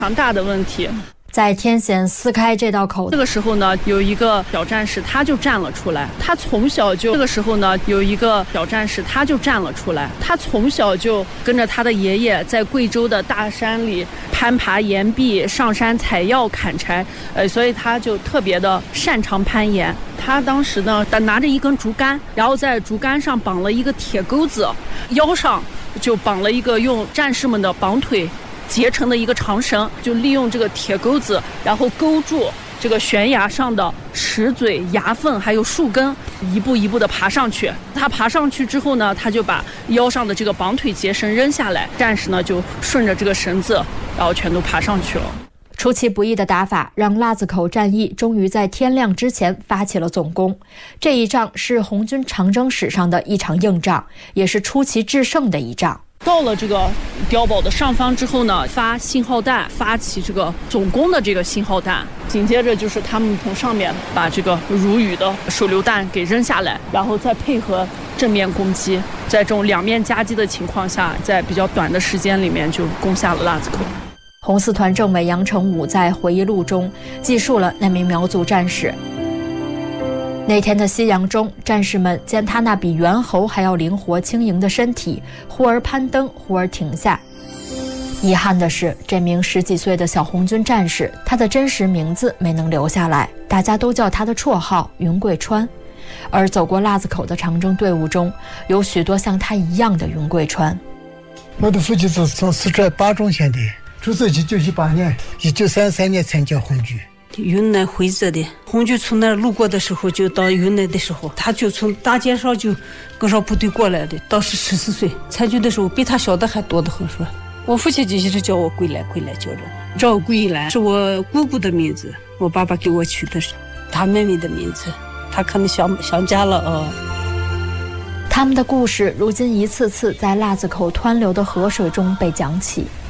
常大的问题。 在天险撕开这道口， 这个时候呢，有一个小战士他就站了出来。他从小就跟着他的爷爷在贵州的大山里攀爬岩壁，上山采药砍柴，所以他就特别的擅长攀岩。他当时呢，拿着一根竹竿，然后在竹竿上绑了一个铁钩子，腰上就绑了一个用战士们的绑腿结成的一个长绳，就利用这个铁钩子，然后勾住这个悬崖上的石嘴、崖缝还有树根，一步一步的爬上去。他爬上去之后呢，他就把腰上的这个绑腿结绳扔下来，战士呢就顺着这个绳子，然后全都爬上去了。 出其不意的打法让腊子口战役终于在天亮之前发起了总攻。这一仗是红军长征史上的一场硬仗，也是出奇制胜的一仗。 到了这个碉堡的上方之后呢，发信号弹，发起这个总攻的这个信号弹。紧接着就是他们从上面把这个如雨的手榴弹给扔下来，然后再配合正面攻击，在这种两面夹击的情况下，在比较短的时间里面就攻下了腊子口。 红四团政委杨成武在回忆录中记述了那名苗族战士。那天的夕阳中，战士们见他那比猿猴还要灵活轻盈的身体，忽而攀登，忽而停下。遗憾的是，这名10几岁的小红军战士，他的真实名字没能留下来，大家都叫他的绰号云贵川。而走过腊子口的长征队伍中，有许多像他一样的云贵川。 我的父亲是从四川巴中县的，出生1918年，1933年参加红军。 云南徽州的，红军从那儿路过的时候，就到云南的时候，他就从大街上就跟上部队过来的。当时14岁，参军的时候比他小的还多得很说。我父亲就是叫我归来叫着。赵桂兰是我姑姑的名字，我爸爸给我取的是他妹妹的名字，他可能想家了啊。 他们的故事如今一次次在腊子口湍流的河水中被讲起。